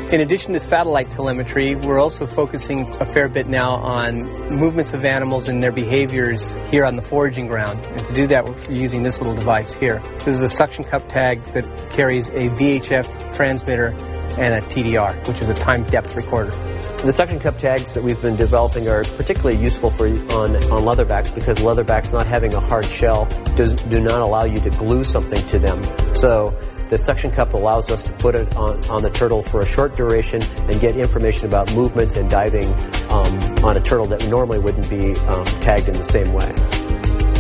In addition to satellite telemetry, we're also focusing a fair bit now on movements of animals and their behaviors here on the foraging ground. And to do that, we're using this little device here. This is a suction cup tag that carries a VHF transmitter and a TDR, which is a time depth recorder. The suction cup tags that we've been developing are particularly useful for on leatherbacks because leatherbacks not having a hard shell do not allow you to glue something to them. So the suction cup allows us to put it on the turtle for a short duration and get information about movements and diving on a turtle that normally wouldn't be tagged in the same way.